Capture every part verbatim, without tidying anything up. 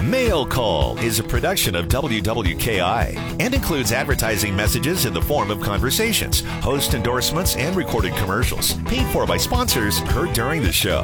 Mail Call is a production of W W K I and includes advertising messages in the form of conversations, host endorsements, and recorded commercials paid for by sponsors heard during the show.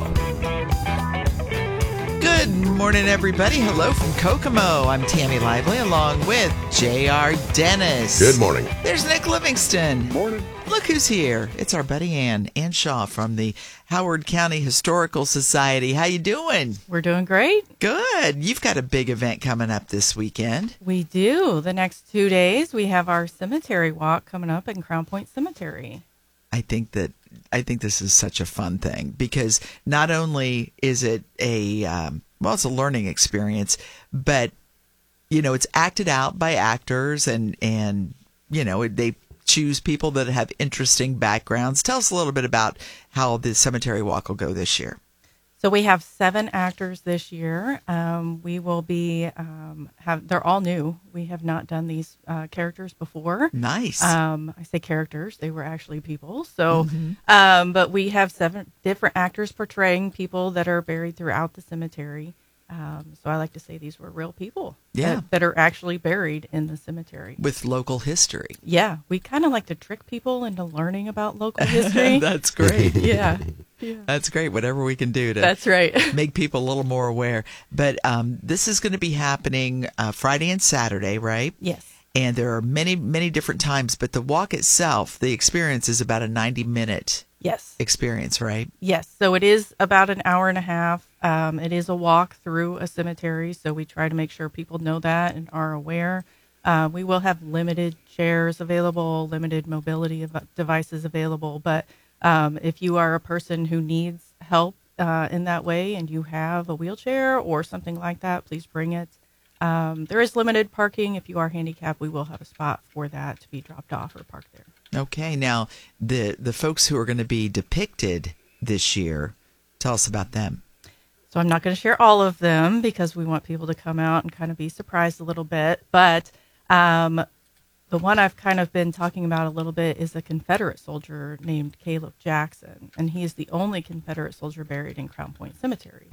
Good morning, everybody. Hello from Kokomo. I'm Tammy Lively along with J R. Dennis. Good morning. There's Nick Livingston. Morning. Look who's here. It's our buddy Ann, Ann Shaw from the Howard County Historical Society. How you doing? We're doing great. Good. You've got a big event coming up this weekend. We do. The next two days, we have our cemetery walk coming up in Crown Point Cemetery. I think that I think this is such a fun thing because not only is it a um, well, it's a learning experience, but you know, it's acted out by actors and and you know, they choose people that have interesting backgrounds. Tell us a little bit about how the cemetery walk will go this year. So we have seven actors this year. Um, we will be um, have they're all new. We have not done these uh, characters before. Nice. Um, I say characters; they were actually people. So, Mm-hmm. um, but we have seven different actors portraying people that are buried throughout the cemetery. Um, so I like to say these were real people. Yeah. that, that are actually buried in the cemetery With local history. Yeah, we kind of like to trick people into learning about local history. That's great. yeah. yeah. That's great. Whatever we can do to That's right. make people a little more aware. But um, this is going to be happening uh, Friday and Saturday, right? Yes. And there are many, many different times. But the walk itself, the experience is about a ninety-minute Yes. experience, right? Yes. So it is about an hour and a half. Um, it is a walk through a cemetery. So we try to make sure people know that and are aware. Uh, we will have limited chairs available, limited mobility av- devices available. But um, if you are a person who needs help uh, in that way and you have a wheelchair or something like that, please bring it. Um, there is limited parking. If you are handicapped, we will have a spot for that to be dropped off or parked there. Okay. Now, the, the folks who are going to be depicted this year, tell us about them. So I'm not going to share all of them because we want people to come out and kind of be surprised a little bit. But um, the one I've kind of been talking about a little bit is a Confederate soldier named Caleb Jackson. And he is the only Confederate soldier buried in Crown Point Cemetery.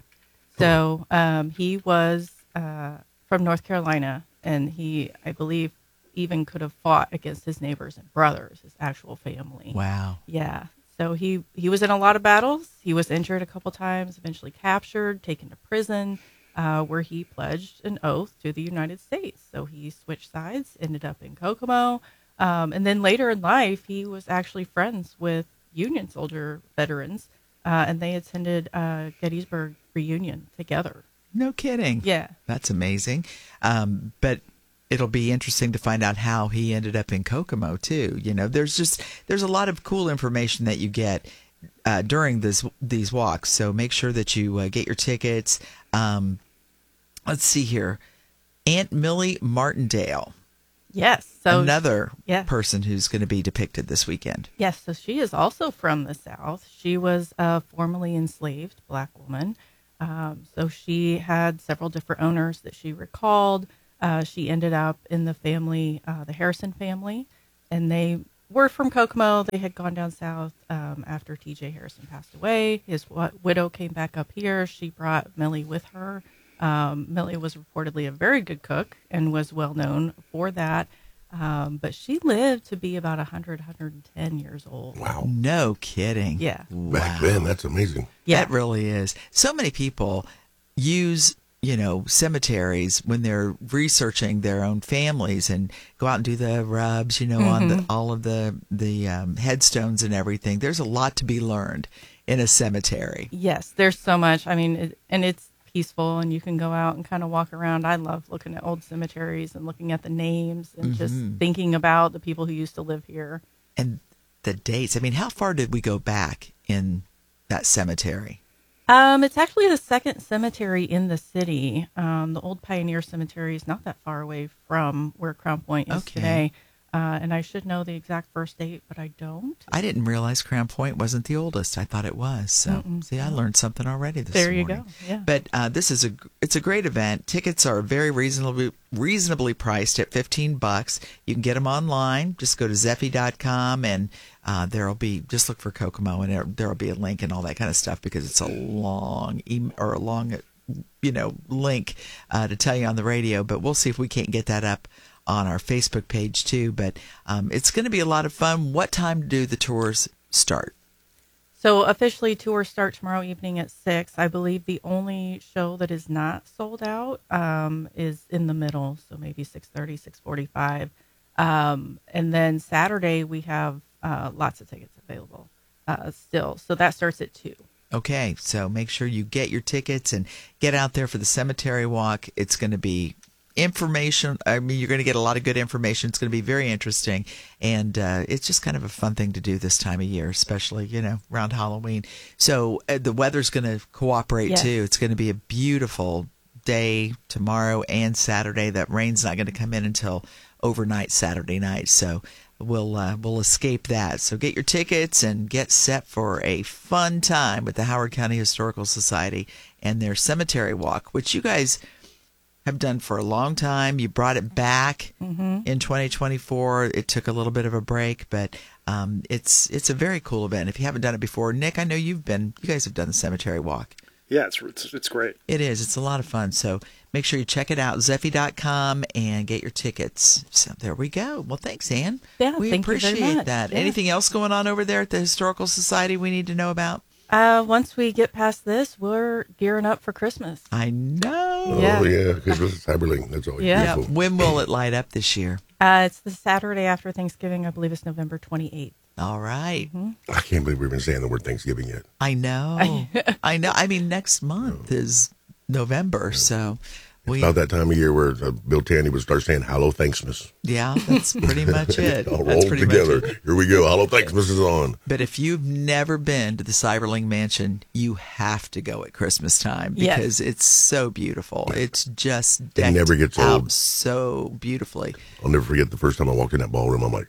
So um, he was uh, from North Carolina, and he, I believe, even could have fought against his neighbors and brothers, his actual family. Wow. Yeah. So he, he was in a lot of battles. He was injured a couple times, eventually captured, taken to prison, uh, where he pledged an oath to the United States. So he switched sides, ended up in Kokomo. Um, and then later in life, he was actually friends with Union soldier veterans, uh, and they attended uh, Gettysburg Reunion together. No kidding. Yeah. That's amazing. Um, but it'll be interesting to find out how he ended up in Kokomo too. You know, there's just there's a lot of cool information that you get uh, during this these walks. So make sure that you uh, get your tickets. Um, let's see here, Aunt Millie Martindale. Yes. So another yeah. person who's going to be depicted this weekend. Yes. So she is also from the South. She was a formerly enslaved black woman. Um, so she had several different owners that she recalled. Uh, she ended up in the family, uh, the Harrison family, and they were from Kokomo. They had gone down south um, after T J Harrison passed away. His w- widow came back up here. She brought Millie with her. Um, Millie was reportedly a very good cook and was well known for that. Um, but she lived to be about one hundred, one hundred ten years old. Wow. No kidding. Yeah. Back Wow. then, that's amazing. Yeah. That really is. So many people use, you know, cemeteries when they're researching their own families and go out and do the rubs, you know, on the, all of the, the um, headstones and everything. There's a lot to be learned in a cemetery. Yes, there's so much. I mean, it, and it's peaceful, and you can go out and kind of walk around. I love looking at old cemeteries and looking at the names and just thinking about the people who used to live here. And the dates. I mean, how far did we go back in that cemetery? Um, it's actually the second cemetery in the city. Um, the old Pioneer Cemetery is not that far away from where Crown Point is Okay. today. Uh, and I should know the exact first date, but I don't. I didn't realize Crown Point wasn't the oldest. I thought it was. So, Mm-mm. see, I learned something already this There you morning. go. Yeah. But uh, this is a it's a great event. Tickets are very reasonably reasonably priced at fifteen bucks. You can get them online. Just go to zeffy dot com and uh, there'll be just look for Kokomo and there, there'll be a link and all that kind of stuff because it's a long e- or a long you know, link uh, to tell you on the radio, but we'll see if we can't get that up on our Facebook page too. But um, it's going to be a lot of fun. What time do the tours start? So officially tours start tomorrow evening at six. I believe the only show that is not sold out um, is in the middle. So maybe six thirty, six forty-five. Um, and then Saturday we have uh, lots of tickets available uh, still. So that starts at two. Okay. So make sure you get your tickets and get out there for the cemetery walk. It's going to be information. I mean, you're going to get a lot of good information. It's going to be very interesting. And uh, it's just kind of a fun thing to do this time of year, especially, you know, around Halloween. So uh, the weather's going to cooperate yes. too. It's going to be a beautiful day tomorrow and Saturday. That rain's not going to come in until overnight Saturday night. So we'll, uh, we'll escape that. So get your tickets and get set for a fun time with the Howard County Historical Society and their cemetery walk, which you guys have done for a long time. You brought it back mm-hmm. in twenty twenty-four. It took a little bit of a break, but um, it's it's a very cool event. If you haven't done it before, Nick, I know you've been. You guys have done the cemetery walk. Yeah, it's it's, it's great. It is. It's a lot of fun. So make sure you check it out, Zeffy dot com, and get your tickets. So there we go. Well, thanks, Ann. Yeah, we thank appreciate you very much. that. Yeah. Anything else going on over there at the Historical Society we need to know about? Uh, once we get past this, we're gearing up for Christmas. I know. Oh, Yeah. yeah, because it's Cyberling. That's always Yeah. Yeah. beautiful. When will it light up this year? Uh, it's the Saturday after Thanksgiving. I believe it's November twenty-eighth. All right. Mm-hmm. I can't believe we've been saying the word Thanksgiving yet. I know. I know. I mean, next month is November, so we. About that time of year where uh, Bill Tandy would start saying "Hello, Thanksmas." Yeah, that's pretty much it. All That's rolled pretty much together. it. Here we go. Hello, Thanksmas is on. But if you've never been to the Cyberling Mansion, you have to go at Christmas time Yes. because it's so beautiful. It's just decked never gets out old. so beautifully. I'll never forget the first time I walked in that ballroom. I'm like,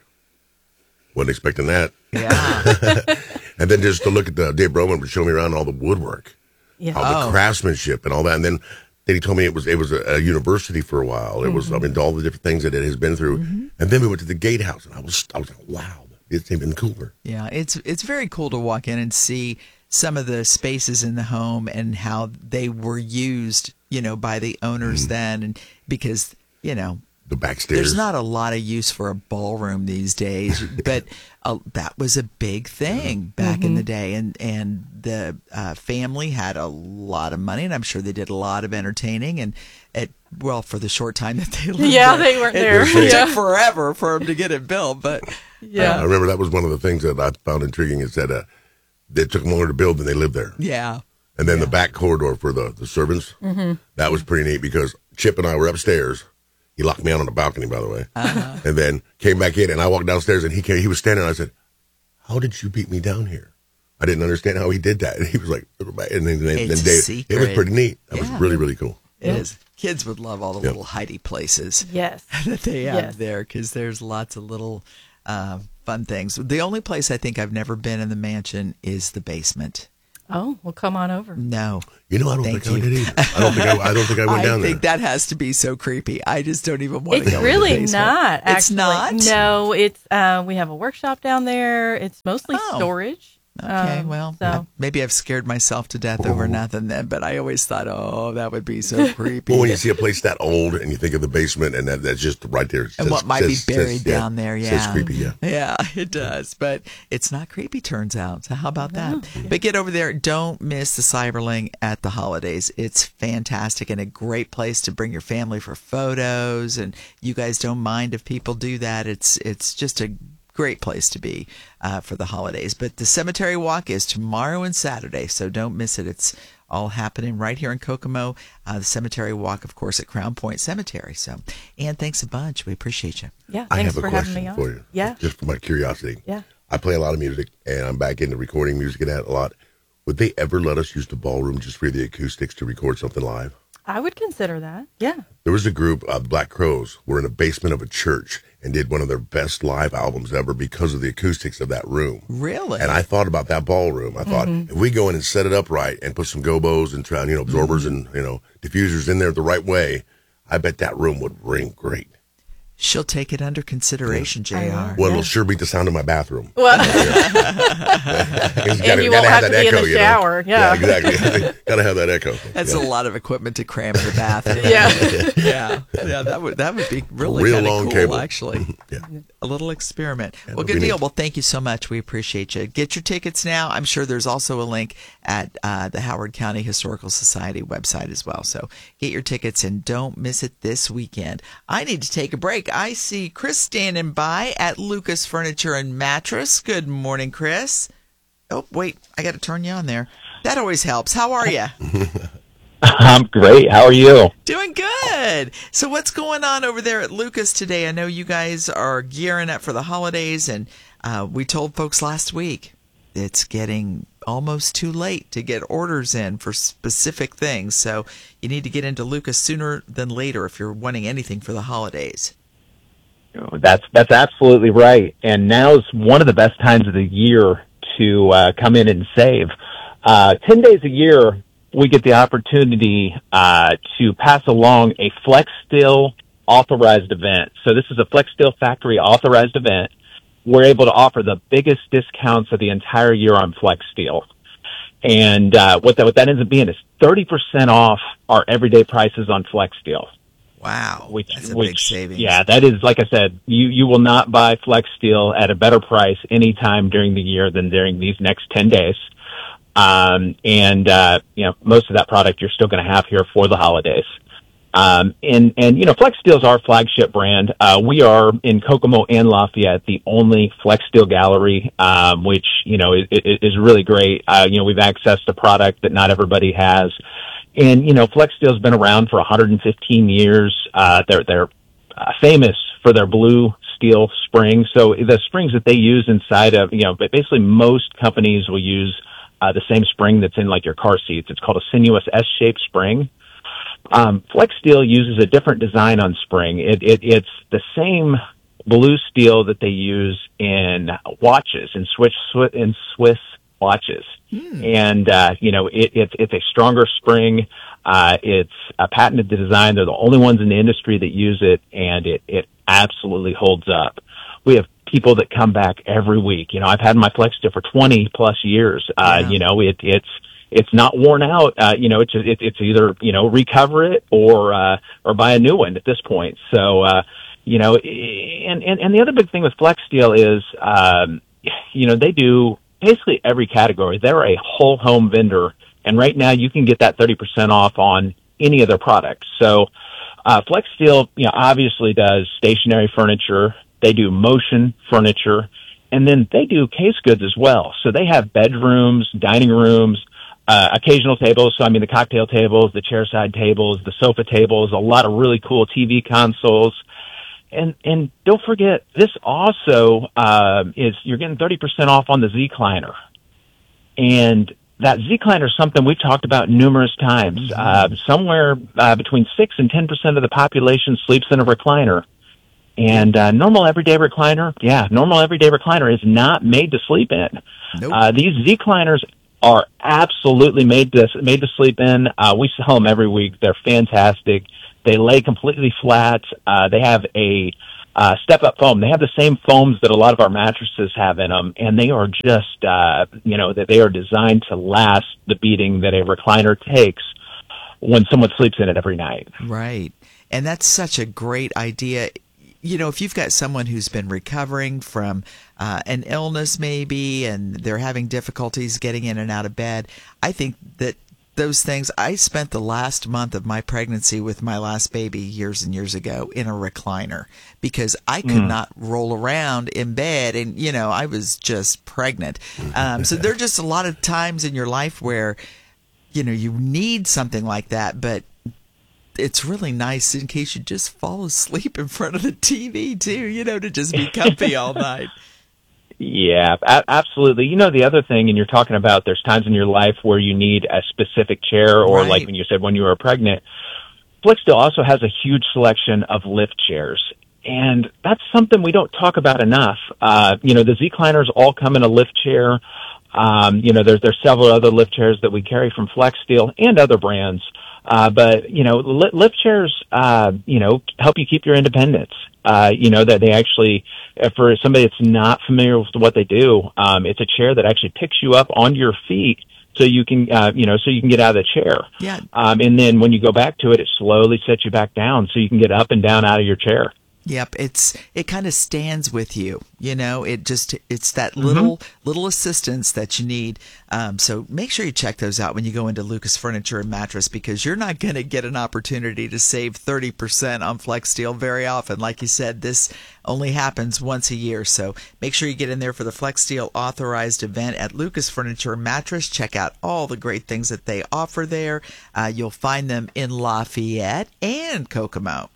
wasn't expecting that. Yeah. And then just to look at the Dave Broman would show me around all the woodwork, Yeah. all the Oh. craftsmanship, and all that. And then then he told me it was it was a, a university for a while. It Mm-hmm. was I mean all the different things that it has been through. Mm-hmm. And then we went to the gatehouse, and I was I was like, wow, it's even cooler. Yeah, it's it's very cool to walk in and see some of the spaces in the home and how they were used, you know, by the owners then, and because, you know, The back stairs. there's not a lot of use for a ballroom these days, but uh, that was a big thing back in the day, and and the uh, family had a lot of money, and I'm sure they did a lot of entertaining, and it well for the short time that they lived Yeah, there, they weren't it, there. It Yeah. took forever for them to get it built, but Yeah. I remember that was one of the things that I found intriguing is that uh, it took them longer to build than they lived there. yeah. And then the back corridor for the, the servants, that was pretty neat because Chip and I were upstairs. He locked me out on the balcony, by the way. Uh-huh. And then came back in, and I walked downstairs, and he came, he was standing, and I said, how did you beat me down here? I didn't understand how he did that. And he was like, and then, then, It's then a Dave, secret. it was pretty neat. That Yeah. was really, really cool. It is. Kids would love all the Yep. little hidey places Yes. that they have Yes. there because there's lots of little uh, fun things. The only place I think I've never been in the mansion is the basement. Oh, well, come on over. No. You know, I don't Thank think you. I did either. I don't think I, I don't think I went I down think there. that has to be so creepy. I just don't even want to It's go really in the basement. not. Actually. It's not? No, it's uh, we have a workshop down there. It's mostly Oh. storage. Okay, Um, well, so maybe I've scared myself to death over nothing then, but I always thought, oh, that would be so creepy. Well, when you see a place that old and you think of the basement, and that, that's just right there. It and says- what might says- be buried says- yeah, down there, yeah. Says creepy, yeah. Yeah, it does. But it's not creepy, turns out. So how about that? But get over there. Don't miss the Cyberling at the holidays. It's fantastic and a great place to bring your family for photos. And you guys don't mind if people do that. It's it's just a great place to be uh, for the holidays. But the cemetery walk is tomorrow and Saturday, so don't miss it. It's all happening right here in Kokomo. Uh, the cemetery walk, of course, at Crown Point Cemetery. So, Ann, thanks a bunch. We appreciate you. yeah, I thanks have a for having question me on. for you. Yeah. Just for my curiosity. Yeah. I play a lot of music, and I'm back into recording music and that a lot. Would they ever let us use the ballroom just for the acoustics to record something live? I would consider that. Yeah. There was a group, uh, Black Crows, were in a basement of a church and did one of their best live albums ever because of the acoustics of that room. Really? And I thought about that ballroom. I thought, if we go in and set it up right and put some gobos and try, you know, absorbers and, you know, diffusers in there the right way, I bet that room would ring great. She'll take it under consideration, J R. Well, it'll sure beat the sound of my bathroom. Well, and and you won't have, have to be echo, in the shower. You know? Yeah. yeah, exactly. Got to have that echo. That's yeah. a lot of equipment to cram in the bathroom. yeah, yeah, yeah. That would that would be really real kind of long cool, cable. actually. yeah. A little experiment. Yeah, well, good deal. Neat. Well, thank you so much. We appreciate you. Get your tickets now. I'm sure there's also a link at uh, the Howard County Historical Society website as well. So get your tickets and don't miss it this weekend. I need to take a break. I see Chris standing by at Lucas Furniture and Mattress. Good morning, Chris. Oh, wait, I got to turn you on there. That always helps. How are you? I'm great. How are you? Doing good. So what's going on over there at Lucas today? I know you guys are gearing up for the holidays, and uh, we told folks last week it's getting almost too late to get orders in for specific things. So you need to get into Lucas sooner than later if you're wanting anything for the holidays. That's that's absolutely right. And now's one of the best times of the year to uh, come in and save. Uh, ten days a year, we get the opportunity uh, to pass along a FlexSteel authorized event. So this is a FlexSteel factory authorized event. We're able to offer the biggest discounts of the entire year on FlexSteel. And uh, what that what that ends up being is thirty percent off our everyday prices on FlexSteel. Wow, which, that's a which, big savings. Yeah, that is, like I said, you, you will not buy FlexSteel at a better price anytime during the year than during these next ten days. Um, and, uh, you know, most of that product you're still going to have here for the holidays. Um, and, and, you know, FlexSteel is our flagship brand. Uh, we are in Kokomo and Lafayette, the only FlexSteel gallery, um, which, you know, is, is really great. Uh, you know, we've accessed a product that not everybody has. And, you know, FlexSteel's been around for one hundred fifteen years. Uh, they're, they're uh, famous for their blue steel springs. So the springs that they use inside of, you know, but basically most companies will use, uh, the same spring that's in like your car seats. It's called a sinuous S-shaped spring. Um, FlexSteel uses a different design on spring. It, it, it's the same blue steel that they use in watches, in Swiss, in Swiss watches. Hmm. And, uh, you know, it, it's, it's a stronger spring. Uh, it's a patented design. They're the only ones in the industry that use it, and it, it absolutely holds up. We have people that come back every week. You know, I've had my FlexSteel for twenty plus years. Uh, yeah. You know, it, it's, it's not worn out. Uh, you know, it's, it, it's either, you know, recover it or, uh, or buy a new one at this point. So, uh, you know, and, and, and the other big thing with FlexSteel is, um, you know, they do basically every category. They're a whole home vendor, and right now you can get that thirty percent off on any of their products. So, uh, FlexSteel, you know, obviously does stationary furniture. They do motion furniture, and then they do case goods as well. So they have bedrooms, dining rooms, uh, occasional tables. So, I mean, the cocktail tables, the chairside tables, the sofa tables, a lot of really cool T V consoles. And, and don't forget, this also, uh, is, you're getting thirty percent off on the Z-Cliner. And that Z-Cliner is something we've talked about numerous times. Mm-hmm. Uh, somewhere, uh, between six and ten percent of the population sleeps in a recliner. And, uh, normal everyday recliner, yeah, normal everyday recliner is not made to sleep in. Nope. Uh, these Z-Cliners are absolutely made to, made to sleep in. Uh, we sell them every week. They're fantastic. They lay completely flat. Uh, they have a uh, step-up foam. They have the same foams that a lot of our mattresses have in them, and they are just, uh, you know, that they are designed to last the beating that a recliner takes when someone sleeps in it every night. Right. And that's such a great idea. You know, if you've got someone who's been recovering from uh, an illness maybe, and they're having difficulties getting in and out of bed, I think that those things, I spent the last month of my pregnancy with my last baby years and years ago in a recliner because I could mm. not roll around in bed, and, you know, I was just pregnant. Um, so there are just a lot of times in your life where, you know, you need something like that, but it's really nice in case you just fall asleep in front of the T V too, you know, to just be comfy all night. Yeah, a- absolutely. You know, the other thing, and you're talking about there's times in your life where you need a specific chair, or right. like when you said when you were pregnant, FlexSteel also has a huge selection of lift chairs. And that's something we don't talk about enough. Uh, you know, the Z-Cliners all come in a lift chair. Um, you know, there's, there's several other lift chairs that we carry from FlexSteel and other brands. Uh, but, you know, li- lift chairs, uh, you know, help you keep your independence. Uh, you know, that they actually, for somebody that's not familiar with what they do, um, it's a chair that actually picks you up on your feet so you can, uh, you know, so you can get out of the chair. Yeah. Um, and then when you go back to it, it slowly sets you back down so you can get up and down out of your chair. Yep, it's it kind of stands with you, you know. It just it's that little mm-hmm. little assistance that you need. Um, so make sure you check those out when you go into Lucas Furniture and Mattress, because you're not going to get an opportunity to save thirty percent on Flex Steel very often. Like you said, this only happens once a year. So make sure you get in there for the Flex Steel authorized event at Lucas Furniture and Mattress. Check out all the great things that they offer there. Uh, you'll find them in Lafayette and Kokomo.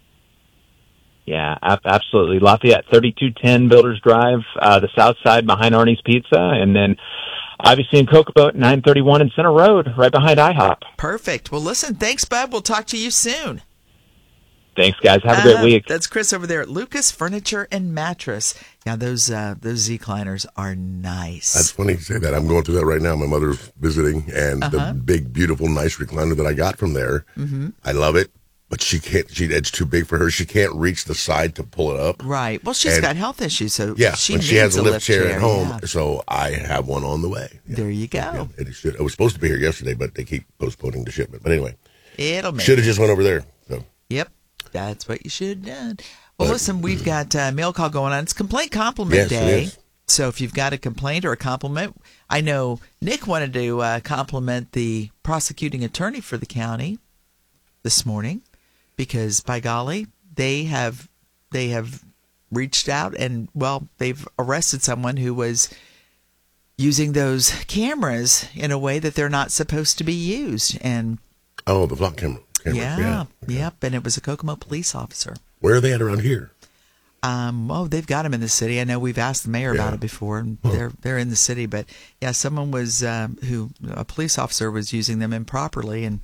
Yeah, absolutely. Lafayette, thirty-two ten Builders Drive, uh, the south side behind Arnie's Pizza, and then obviously in Kokomo, nine thirty-one in Center Road, right behind IHOP. Perfect. Well, listen, thanks, bud. We'll talk to you soon. Thanks, guys. Have a great uh, week. That's Chris over there at Lucas Furniture and Mattress. Yeah, those uh, those Z-Cliners are nice. That's funny you say that. I'm going through that right now. My mother's visiting, and uh-huh. the big, beautiful, nice recliner that I got from there, mm-hmm. I love it. But she can't. She, it's too big for her. She can't reach the side to pull it up. Right. Well, she's and, got health issues, so yeah. she and needs she has a lift, lift chair, chair at home, yeah. so I have one on the way. Yeah. There you go. Yeah, it should. It was supposed to be here yesterday, but they keep postponing the shipment. But anyway, it'll make should have just went over there. So. Yep, that's what you should have done. Well, but, listen, we've got uh, mail call going on. It's Complaint Compliment yes, Day. It is. So if you've got a complaint or a compliment, I know Nick wanted to uh, compliment the prosecuting attorney for the county this morning, because by golly, they have they have reached out and, well, they've arrested someone who was using those cameras in a way that they're not supposed to be used. And oh, the flock camera. Cameras, yeah, yeah, okay. yep, and it was a Kokomo police officer. Where are they at around here? Um, oh, they've got them in the city. I know we've asked the mayor yeah. about it before, and huh. they're they're in the city. But yeah, someone was um, who a police officer was using them improperly, and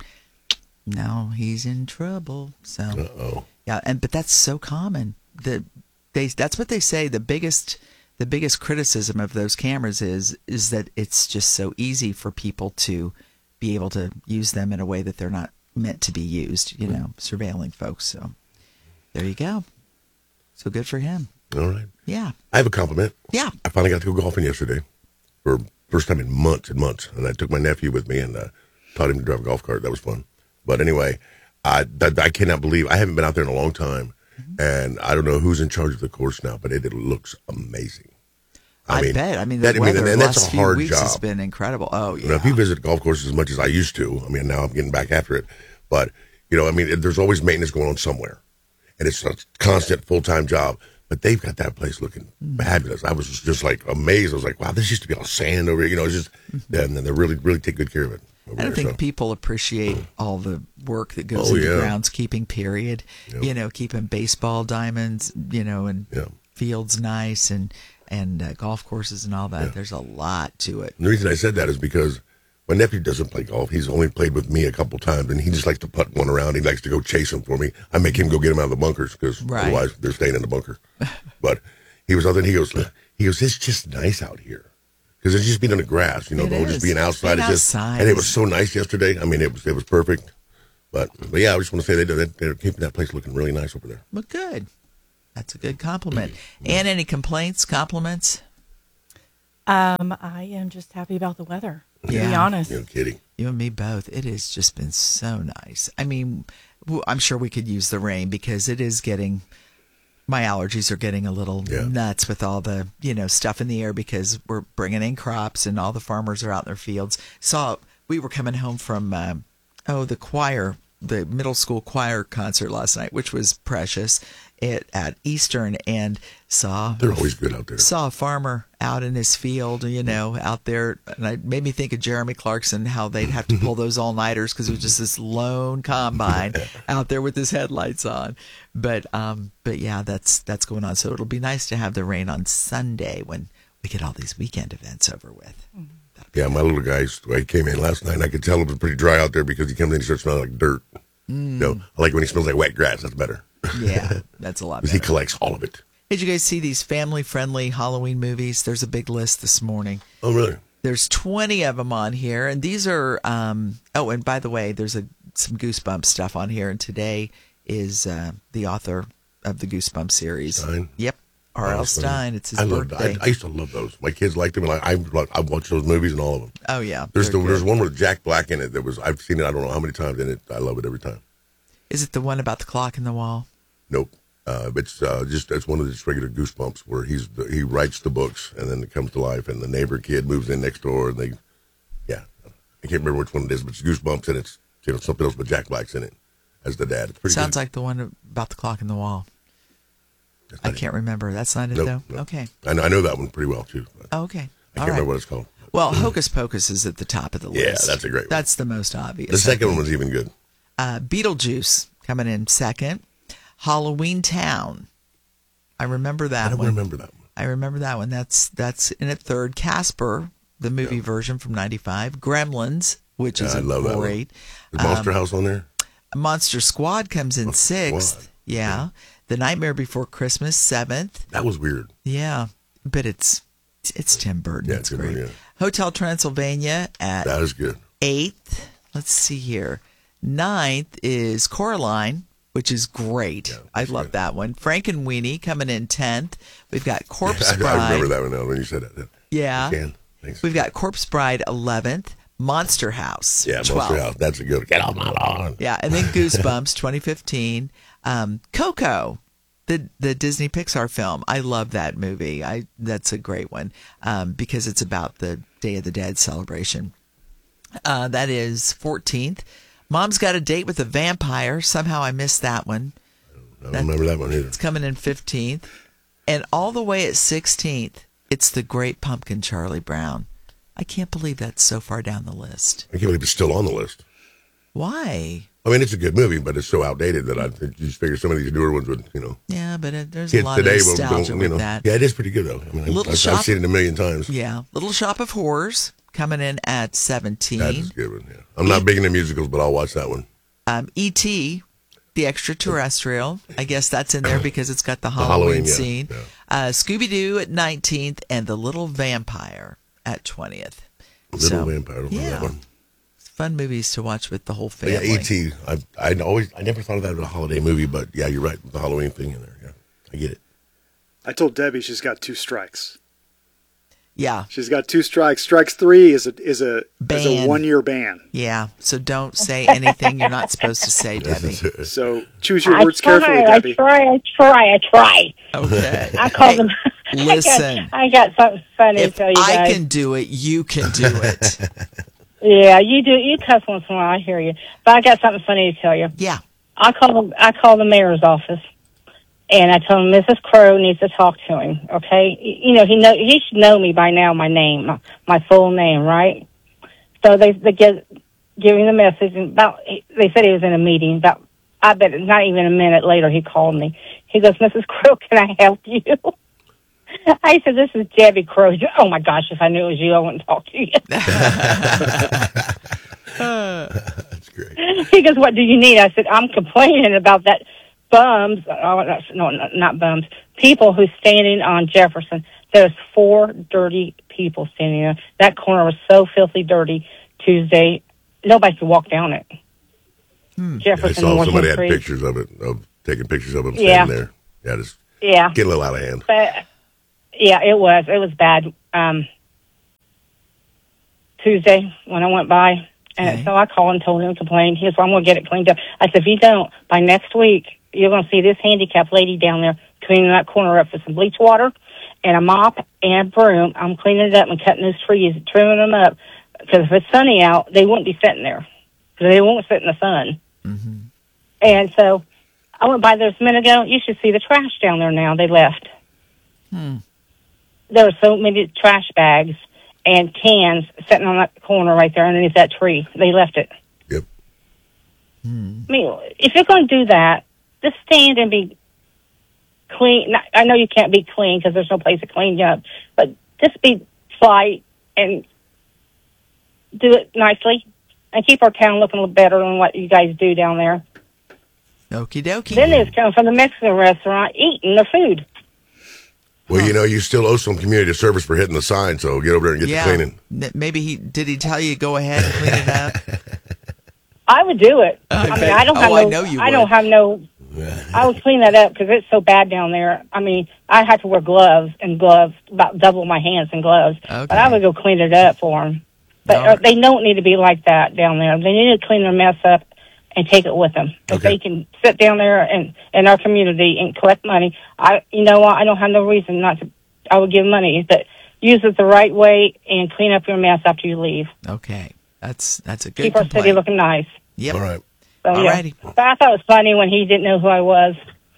now he's in trouble. So Uh-oh. yeah, and but that's so common. The they that's what they say. The biggest the biggest criticism of those cameras is is that it's just so easy for people to be able to use them in a way that they're not meant to be used. You know, surveilling folks. So there you go. So good for him. All right. Yeah. I have a compliment. Yeah. I finally got to go golfing yesterday for first time in months and months. And I took my nephew with me and uh, taught him to drive a golf cart. That was fun. But anyway, I, that, I cannot believe, I haven't been out there in a long time. Mm-hmm. And I don't know who's in charge of the course now, but it, it looks amazing. I, I mean, bet. I mean, the that, weather I mean, and the that's last a few hard weeks job. has been incredible. Oh, yeah. You know, if you visit golf courses as much as I used to, I mean, now I'm getting back after it. But, you know, I mean, there's always maintenance going on somewhere. And it's a constant full-time job. But they've got that place looking fabulous. I was just like amazed. I was like, wow, this used to be all sand over here. You know, it's just, yeah, and they really, really take good care of it. I don't there, think so. people appreciate all the work that goes oh, into yeah. groundskeeping, period. Yep. You know, keeping baseball diamonds, you know, and yep. fields nice and, and uh, golf courses and all that. Yeah. There's a lot to it. And the reason I said that is because my nephew doesn't play golf. He's only played with me a couple times, and he just likes to putt one around. He likes to go chase them for me. I make him go get him out of the bunkers because right. otherwise they're staying in the bunker. But he was other than he goes, he goes, it's just nice out here because it's just being on the grass, you know, it just being outside. Being it's just, outside. And it was so nice yesterday. I mean, it was it was perfect. But but yeah, I just want to say they they're keeping that place looking really nice over there. Well, good. That's a good compliment. And any complaints, compliments? Um, I am just happy about the weather. To yeah. be honest, You're kidding. You and me both. It has just been so nice. I mean, I'm sure we could use the rain because it is getting, my allergies are getting a little yeah. nuts with all the, you know, stuff in the air because we're bringing in crops and all the farmers are out in their fields. Saw, we were coming home from, uh, oh, the choir, the middle school choir concert last night, which was precious. It at Eastern, and saw they're always good out there. Saw a farmer out in his field, you know, out there, and it made me think of Jeremy Clarkson, how they'd have to pull those all nighters because it was just this lone combine out there with his headlights on. But um, but yeah, that's that's going on. So it'll be nice to have the rain on Sunday when we get all these weekend events over with. Yeah, my little guy, he came in last night, and I could tell it was pretty dry out there because he comes in and starts smelling like dirt. Mm. You know, I like when he smells like wet grass. That's better. Yeah, that's a lot better. Because he collects all of it. Did you guys see these family-friendly Halloween movies? There's a big list this morning. Oh, really? There's twenty of them on here, and these are. Um, oh, and by the way, there's a some Goosebumps stuff on here, and today is uh, the author of the Goosebumps series. Stein? Yep, R L. Stein. It's his I loved, birthday. I, I used to love those. My kids liked them, and I I, I watched those movies and all of them. Oh yeah, There's the, they're there's good. one with Jack Black in it that was I've seen it I don't know how many times in it. I love it every time. Is it the one about the clock in the wall? Nope. Uh, it's uh, just it's one of the just regular Goosebumps where he's the, he writes the books and then it comes to life, and the neighbor kid moves in next door, and they yeah I can't remember which one it is, but it's Goosebumps, and it's you know something else, but Jack Black's in it as the dad. It's pretty Sounds good. like the one about the clock in the wall. That's I not can't it. remember. That's not it, Nope, though? nope. Okay. I know, I know that one pretty well too. I Oh, okay. can't All right. remember what it's called. Well, Hocus Pocus is at the top of the Yeah, list. that's a great one. That's the most obvious. The second I one think. was even good. Uh, Beetlejuice coming in second. Halloween Town. I remember that I don't one. remember that one. I remember that one. That's that's in at third. Casper, the movie Yeah. version from ninety-five. Gremlins, which Yeah, is I a love that one. great. Is Monster Um, House on there? Monster Squad comes in Monster sixth. Squad. Yeah. The Nightmare Before Christmas, seventh. That was weird. Yeah. But it's it's Tim Burton. Yeah, it's Tim great. Burton, Hotel Transylvania at That is good. eighth. Let's see here. Ninth is Coraline, which is great. Yeah, I that's love good. that one. Frank and Weenie coming in tenth. We've got Corpse I, Bride. I remember that one now when you said that. Yeah. I can. Thanks. We've got Corpse Bride eleventh. Monster House. Yeah, twelfth. Monster House. That's a good. Get off my lawn. Yeah, and then Goosebumps twenty fifteen. Um, Coco, the the Disney Pixar film. I love that movie. I that's a great one um, because it's about the Day of the Dead celebration. Uh, that is fourteenth. Mom's Got a Date with a Vampire. Somehow I missed that one. I don't remember that one either. It's coming in fifteenth. And all the way at sixteenth, it's The Great Pumpkin, Charlie Brown. I can't believe that's so far down the list. I can't believe it's still on the list. Why? I mean, it's a good movie, but it's so outdated that I think you just figure some of these newer ones would, you know, Yeah, but it, there's a kids lot today of will nostalgia don't, with you know. that. Yeah, it is pretty good though. I mean, Little I've, Shop- I've seen it a million times. Yeah, Little Shop of Horrors coming in at seventeen. That is a good one. Yeah, I'm not big into musicals, but I'll watch that one. Um, E T, the extraterrestrial. I guess that's in there because it's got the Halloween, Halloween, yeah, scene. yeah. Uh, Scooby Doo at nineteenth, and The Little Vampire at twentieth. Little So, Vampire. I don't remember yeah. that one. Fun movies to watch with the whole But family. yeah, E T. I I always I never thought of that as a holiday movie, but yeah, you're right. The Halloween thing in there. Yeah, I get it. I told Debbie she's got two strikes. Yeah, She's got two strikes. Strikes three is a is a is Ban. a one year ban. yeah. So don't say anything you're not supposed to say, Debbie. So choose your I words try, carefully, I Debbie. try, I try, I try. Okay. I call Hey, them. listen. I got, I got something funny If to tell you guys. I can do it, you can do it. Yeah, you do. You cuss once in a while. I hear you. But I got something funny to tell you. Yeah. I call. I call the mayor's office, and I told him Missus Crow needs to talk to him. Okay, you know he know he should know me by now. My name, my, my full name, right? So they they get give him the message, and about they said he was in a meeting. About I bet not even a minute later he called me. He goes, Missus Crow, can I help you? I said, this is Debbie Crow. Oh my gosh, if I knew it was you, I wouldn't talk to you. That's great. He goes, what do you need? I said, I'm complaining about that bums, oh, no, no, not bums, people who's standing on Jefferson. There's four dirty people standing there. That corner was so filthy dirty Tuesday, nobody could walk down it. I Jefferson, saw Washington somebody had Street. pictures of it, of taking pictures of them Yeah. standing there. Yeah, just Yeah. getting a little out of hand. But, yeah, it was. It was bad. Um, Tuesday when I went by. And Okay. so I called and told him to complain. He goes, well, I'm going to get it cleaned up. I said, if you don't, by next week, you're going to see this handicapped lady down there cleaning that corner up with some bleach water and a mop and a broom. I'm cleaning it up and cutting those trees and trimming them up. Because if it's sunny out, they wouldn't be sitting there. Because they won't sit in the sun. Mm-hmm. And so I went by there a minute ago. You should see the trash down there now. They left. Hmm. There were so many trash bags and cans sitting on that corner right there underneath that tree. They left it. Yep. I mean, if you're going to do that, just stand and be clean. Not- I know you can't be clean because there's no place to clean you up, but just be polite and do it nicely and keep our town looking a little better than what you guys do down there. Okie dokie. Then there's coming from the Mexican restaurant eating their food. Well, you know, you still owe some community service for hitting the sign, so get over there and get yeah. the cleaning. N- Maybe he did he tell you go ahead and clean it up? I would do it. Okay. I mean, I don't have Oh, no. I know you I don't would. have no. I would clean that up because it's so bad down there. I mean, I had to wear gloves and gloves, about double my hands in gloves. Okay. But I would go clean it up for them. But All uh, right. they don't need to be like that down there. They need to clean their mess up and take it with them. If Okay. they can sit down there and in our community and collect money, I, you know what? I don't have no reason not to. I would give money, but use it the right way and clean up your mess after you leave. Okay, that's that's a good Keep our complaint. city looking nice. Yep. All right. So, All yeah. righty. But I thought it was funny when he didn't know who I was.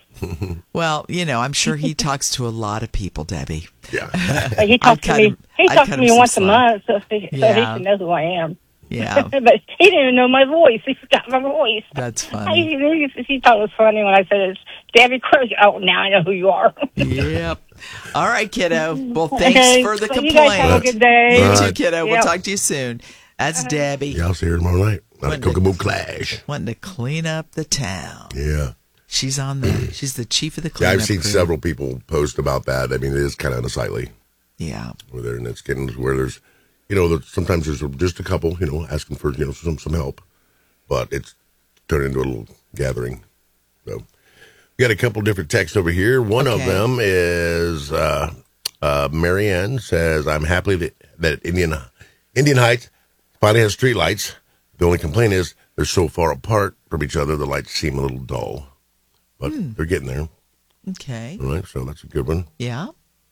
Well, you know, I'm sure he talks to a lot of people, Debbie. Yeah. But he I'd talked to cut me. him- He I'd talked cut to him me some once a slack. month, so, he, so he Yeah. should know who I am. Yeah, But he didn't even know my voice. He forgot my voice. that's He, funny. he, he thought it was funny when I said it's Debbie Cruz. Oh, now I know who you are. Yep. All right, kiddo. Well, thanks Okay, for the so you guys have a complaint. good day. You All too, right. kiddo. We'll Yep. talk to you soon. That's Debbie. Yeah, I'll see her tomorrow night. Not a When did- Kokomo Clash. Wanting to clean up the town. Yeah. She's on the. She's the chief of the Yeah, cleanup I've seen crew. several people post about that. I mean, it is kind of unsightly. Yeah. Where there, and it's getting to where there's, you know, that sometimes there's just a couple, you know, asking for, you know, some some help, but it's turned into a little gathering. So we got a couple different texts over here. One of Okay. them is uh, uh, Marianne says, "I'm happy that, that Indian Indian Heights finally has street lights. The only complaint is they're so far apart from each other, the lights seem a little dull, but Hmm. they're getting there. Okay. All right, so that's a good one." Yeah.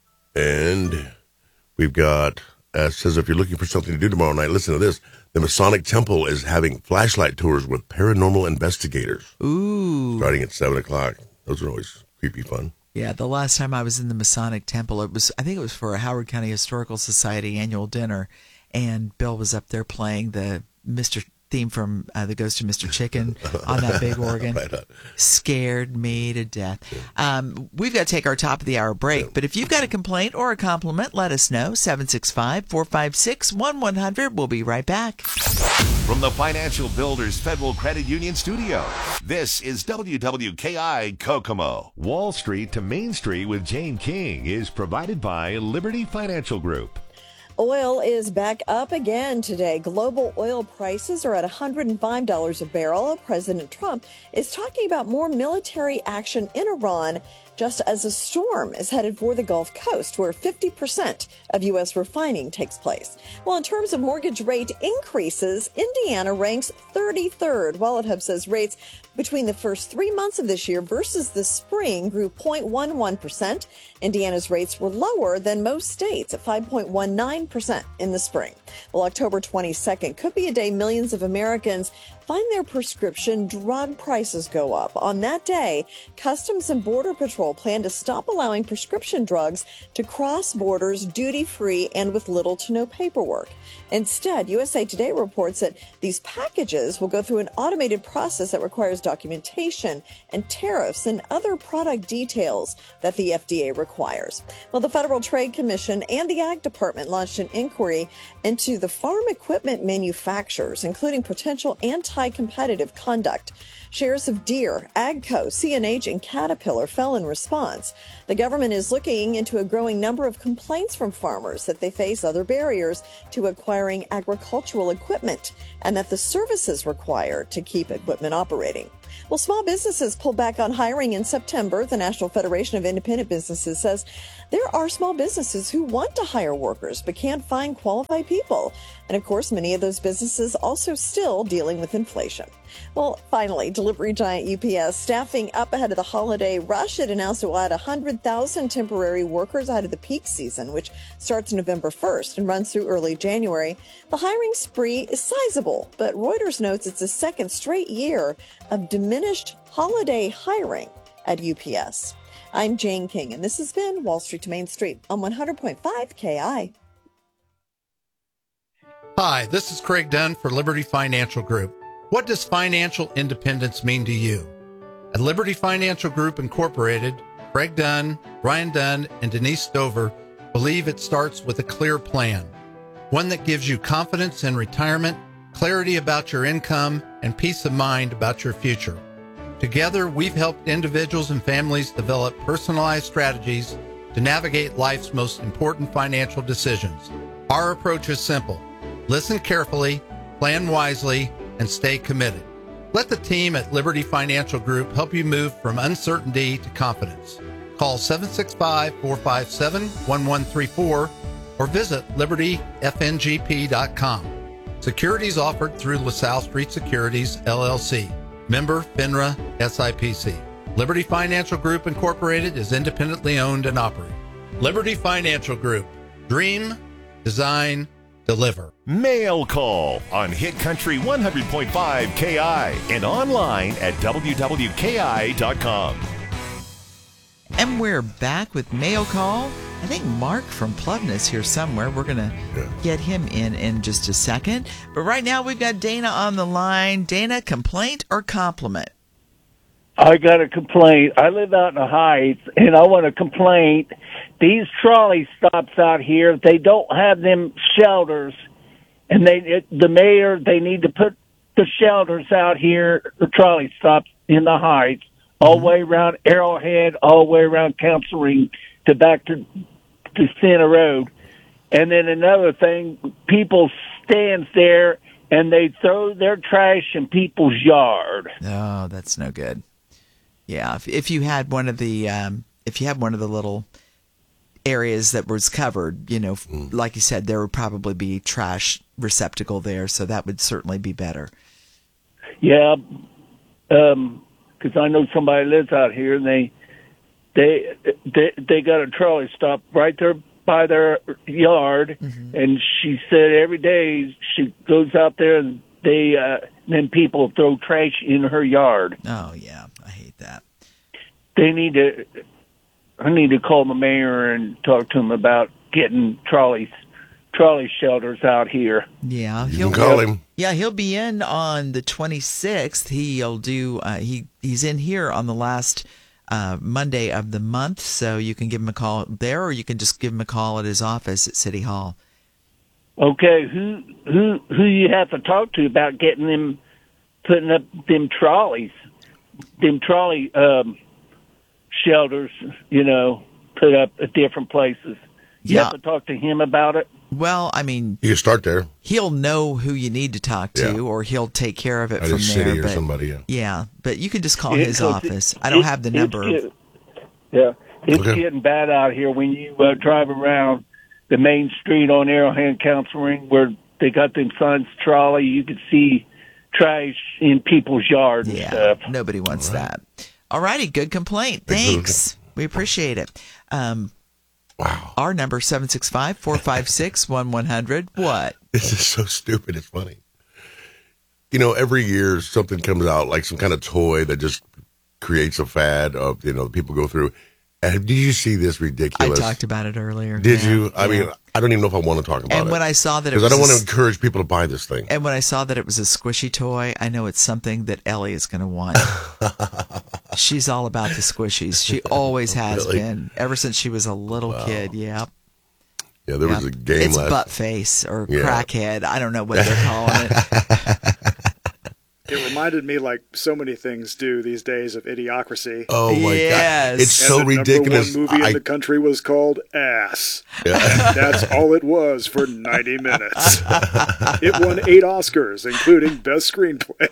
And we've got, uh, says, if you're looking for something to do tomorrow night, listen to this. The Masonic Temple is having flashlight tours with paranormal investigators Ooh. starting at seven o'clock. Those are always creepy fun. Yeah, the last time I was in the Masonic Temple, it was I think it was for a Howard County Historical Society annual dinner, and Bill was up there playing the Mister theme from uh, The Ghost of Mister Chicken on that big organ. Right on. Scared me to death. Um, we've got to take our top of the hour break, but if you've got a complaint or a compliment, let us know. seven six five, four five six, one one zero zero. We'll be right back. From the Financial Builders Federal Credit Union Studio, this is W W K I Kokomo. Wall Street to Main Street with Jane King is provided by Liberty Financial Group. Oil is back up again today. Global oil prices are at one hundred five dollars a barrel. President Trump is talking about more military action in Iran just as a storm is headed for the Gulf Coast, where fifty percent of U S refining takes place. Well, in terms of mortgage rate increases, Indiana ranks thirty-third. Wallet Hub says rates between the first three months of this year versus the spring grew zero point one one percent. Indiana's rates were lower than most states at five point one nine percent in the spring. Well, October twenty-second could be a day millions of Americans find their prescription drug prices go up. On that day, Customs and Border Patrol plan to stop allowing prescription drugs to cross borders duty-free and with little to no paperwork. Instead, U S A Today reports that these packages will go through an automated process that requires documentation and tariffs and other product details that the F D A requires. Well, the Federal Trade Commission and the Ag Department launched an inquiry into the farm equipment manufacturers, including potential anti-competitive conduct. Shares of Deere, AGCO, C N H, and Caterpillar fell in response. The government is looking into a growing number of complaints from farmers that they face other barriers to acquiring agricultural equipment and that the services required to keep equipment operating. Well, small businesses pulled back on hiring in September. The National Federation of Independent Businesses says there are small businesses who want to hire workers but can't find qualified people. And of course, many of those businesses also still dealing with inflation. Well, finally, delivery giant U P S staffing up ahead of the holiday rush. It announced it will add one hundred thousand temporary workers ahead of the peak season, which starts November first and runs through early January. The hiring spree is sizable, but Reuters notes it's the second straight year of diminished holiday hiring at U P S. I'm Jane King, and this has been Wall Street to Main Street on one hundred point five K I. Hi, this is Craig Dunn for Liberty Financial Group. What does financial independence mean to you? At Liberty Financial Group Incorporated, Craig Dunn, Brian Dunn, and Denise Stover believe it starts with a clear plan, one that gives you confidence in retirement, clarity about your income, and peace of mind about your future. Together, we've helped individuals and families develop personalized strategies to navigate life's most important financial decisions. Our approach is simple. Listen carefully, plan wisely, and stay committed. Let the team at Liberty Financial Group help you move from uncertainty to confidence. Call seven six five, four five seven, one one three four or visit liberty f n g p dot com. Securities offered through LaSalle Street Securities, L L C. Member FINRA S I P C. Liberty Financial Group Incorporated is independently owned and operated. Liberty Financial Group. Dream, design, deliver. Mail Call on Hit Country one hundred point five K I and online at w w k i dot com. And we're back with Mail Call. I think Mark from Plevna is here somewhere. We're going to Yeah. get him in in just a second. But right now we've got Dana on the line. Dana, complaint or compliment? I got a complaint. I live out in the Heights, and I want to complain. These trolley stops out here, they don't have them shelters, and they it, the mayor, they need to put the shelters out here, the trolley stops in the Heights, all the way around Arrowhead, all the way around Council Ring to back to, to Center Road. And then another thing, people stands there, and they throw their trash in people's yard. Oh, that's no good. Yeah, if, if you had one of the um, if you had one of the little areas that was covered, you know, mm. like you said, there would probably be trash receptacle there, so that would certainly be better. Yeah, um, because I know somebody lives out here, and they they they they got a trolley stop right there by their yard, mm-hmm. and she said every day she goes out there and they uh, then people throw trash in her yard. Oh yeah, I hate that. They need to. I need to call the mayor and talk to him about getting trolleys, trolley shelters out here. Yeah, you can call him. Yeah, he'll be in on the twenty-sixth. He'll do. Uh, he he's in here on the last uh, Monday of the month, so you can give him a call there, or you can just give him a call at his office at City Hall. Okay, who who who you have to talk to about getting them, putting up them trolleys, them trolley um, shelters, you know, put up at different places. You yeah. have to talk to him about it. Well, I mean, you start there. He'll know who you need to talk to, yeah. or he'll take care of it At from his there. city or but, somebody, yeah. yeah, but you can just call It- his it- office. I don't it- have the it's number. get- yeah, it's Okay. getting bad out here when you uh, drive around the main street on Arrowhead Council Ring where they got them signs trolley. You could see trash in people's yards and Yeah, stuff. nobody wants that. All righty, good complaint. Thanks. We appreciate it. Um, wow. Our number, seven six five, four five six, one one zero zero. What? This is so stupid. It's funny. You know, every year something comes out, like some kind of toy that just creates a fad of, you know, people go through. And did you see this ridiculous? I talked about it earlier. Did Yeah, you? I yeah. mean, I don't even know if I want to talk about And it. when I saw that it Because was I don't a want s- to encourage people to buy this thing. And when I saw that it was a squishy toy, I know it's something that Ellie is going to want. She's all about the squishies. She always has Really? been, ever since she was a little Wow. kid. Yep. Yeah, there was Yep. a game It's last butt face or Yeah. crackhead. I don't know what they're calling it. It reminded me, like so many things do these days, of Idiocracy. Oh my Yes. god, it's And so the ridiculous. Number one movie I- in the country was called Ass. Yeah. That's all it was for ninety minutes. It won eight Oscars, including Best Screenplay.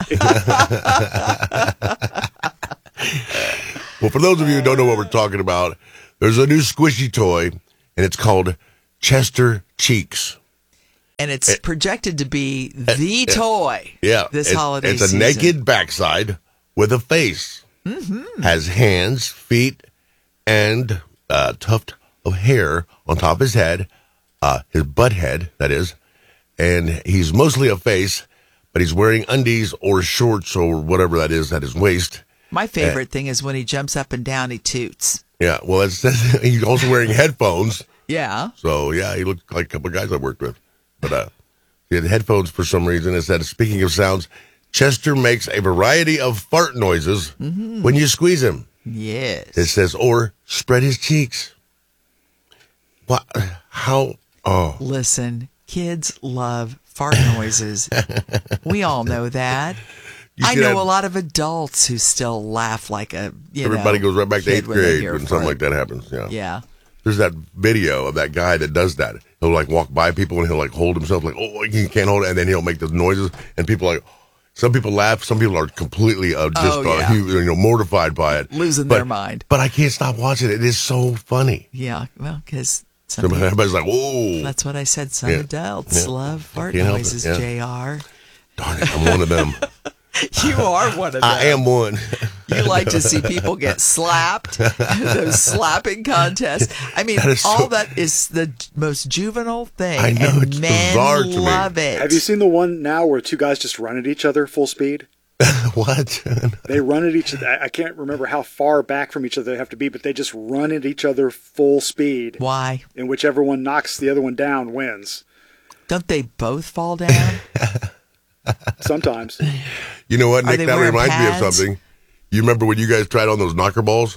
Well, for those of you who don't know what we're talking about, there's a new squishy toy, and it's called Chester Cheeks. And it's projected to be the toy Yeah, this it's, holiday it's a season. naked backside with a face. Mm-hmm. Has hands, feet, and a tuft of hair on top of his head, uh, his butt head, that is. And he's mostly a face, but he's wearing undies or shorts or whatever that is at his waist. My favorite thing is when he jumps up and down, he toots. Yeah, well, it's, he's also wearing headphones. Yeah. So, yeah, he looked like a couple of guys I worked with. But uh, he had headphones for some reason. It said, speaking of sounds, Chester makes a variety of fart noises Mm-hmm. when you squeeze him. Yes. It says, or spread his cheeks. What? How? Oh. Listen, kids love fart noises. We all know that. You I should know have- a lot of adults who still laugh like a, you Everybody know, goes right back to kid eighth when they grade hear when fart. something like that happens. Yeah. Yeah. There's that video of that guy that does that. He'll like walk by people and he'll like hold himself like, oh, he can't hold it. And then he'll make those noises and people are like, Some people laugh. Some people are completely uh, just Oh, yeah. uh, you know mortified by it, Losing but, their mind. But I can't stop watching it. It is so funny. Yeah, well, because So everybody's like, "Whoa!" That's what I said. Some Yeah. adults Yeah. love fart Can't help it, noises, yeah. J R. Darn it, I'm one of them. You are one of them. I am one. You like to see people get slapped, those slapping contests. I mean, That is all so- that is the most juvenile thing. I know, and it's men bizarre to me. love it. Have you seen the one now where two guys just run at each other full speed? What? They run at each other. I I can't remember how far back from each other they have to be, but they just run at each other full speed. Why? And whichever one knocks the other one down wins. Don't they both fall down? Sometimes. You know what, Are Nick? they That wearing reminds me of pads? something. You remember when you guys tried on those knocker balls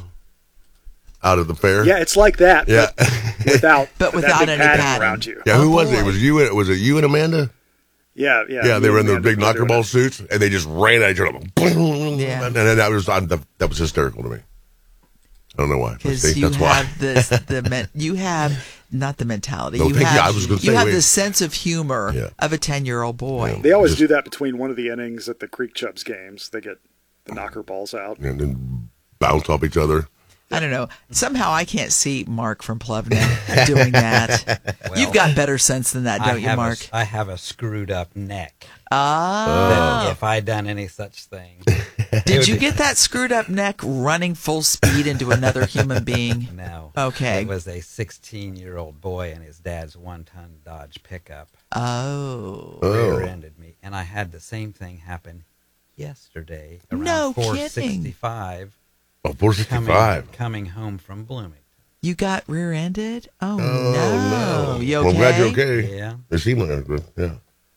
out at the fair? Yeah, it's like that. Yeah. But without, But that without big any padding padding. around you. Yeah, who Oh, was it? boy. Was you? and- Was it you and Amanda? Yeah, yeah. Yeah, they me were in and those Amanda big were knocker doing ball it. suits, and they just ran at each other. Yeah. And then that was on the, that was hysterical to me. I don't know why. But Because see, you that's why. have this, the men, you have not the mentality. No, you thank you. have I was gonna you say, have wait. the sense of humor Yeah. of a ten year old boy. They always Just- do that between one of the innings at the Creek Chubs games. They get the knocker balls out. And then bounce off each other. I don't know. Somehow I can't see Mark from Plevna doing that. You've got better sense than that, I don't you, have a- Mark? I have a screwed up neck. Ah. That if I done any such thing, Did you get that screwed up neck running full speed into another human being? No. Okay. It was a sixteen-year-old boy and his dad's one-ton Dodge pickup Oh. rear-ended me, and I had the same thing happen yesterday around No four kidding. sixty-five. Oh, four Coming, sixty-five. coming home from Bloomington. You got rear ended? Oh, Oh, no. no. You okay? Well, I'm glad you're okay. Yeah. It seemed like it was, yeah.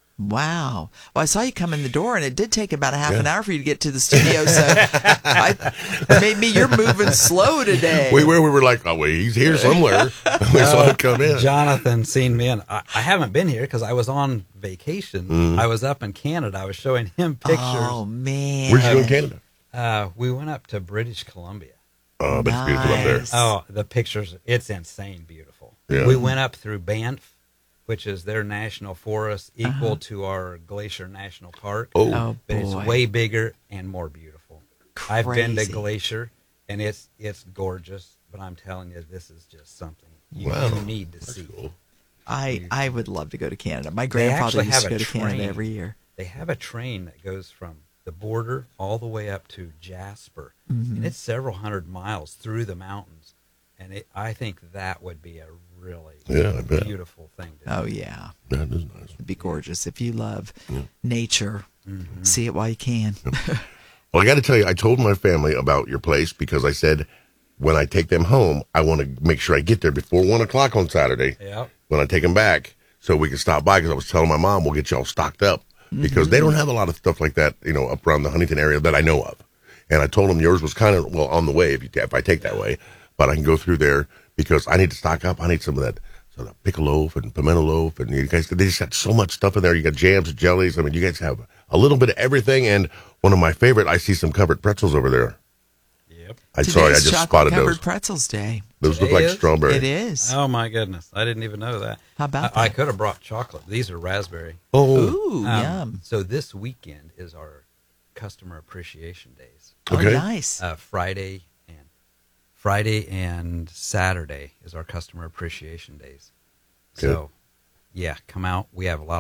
Wow. Well, I saw you come in the door, and it did take about a half Yeah. an hour for you to get to the studio. So, I, maybe you're moving slow today. We were, we were like, oh, wait, he's here somewhere. We saw him come in. Jonathan seen me, and I, I haven't been here because I was on vacation. Mm. I was up in Canada. I was showing him pictures. Oh man. Where'd you go in Canada? Uh, we went up to British Columbia. Oh, but it's beautiful up there. Nice. Oh, the pictures, it's insane beautiful. Yeah. We went up through Banff, which is their national forest, equal Uh-huh. to our Glacier National Park. Oh. Oh, but it's boy. way bigger and more beautiful. I've been to Crazy. Glacier, and it's it's gorgeous, but I'm telling you, this is just something you, Wow. you need to That's see. cool. I, I would love to go to Canada. My They grandfather actually used to have go a to Canada train. every year. They have a train that goes from the border all the way up to Jasper, Mm-hmm. and it's several hundred miles through the mountains. And it, I think that would be a really Yeah, I bet. beautiful thing to do. Oh yeah, That is nice. it'd be gorgeous if you love Yeah. nature. Mm-hmm. See it while you can. Well, I got to tell you, I told my family about your place because I said when I take them home, I want to make sure I get there before one o'clock on Saturday. Yep. When I take them back, so we can stop by because I was telling my mom we'll get y'all stocked up because they don't have a lot of stuff like that, you know, up around the Huntington area that I know of. And I told them yours was kind of well on the way if you if I take that way, but I can go through there because I need to stock up. I need some of that. So the pickle loaf and pimento loaf, and you guys, they just got so much stuff in there. You got jams, jellies. I mean, you guys have a little bit of everything. And one of my favorite, I see some covered pretzels over there. Yep. I'm sorry, I Today's just chocolate spotted covered those. pretzels day. Those look Today like is? strawberry. It is. Oh my goodness! I didn't even know that. How about I, I that? could have brought chocolate. These are raspberry. Oh, Ooh, Um, yum. So this weekend is our customer appreciation days. okay. Oh, nice. Uh, Friday and Friday and Saturday is our customer appreciation days. So, yeah, come out. We have a lot.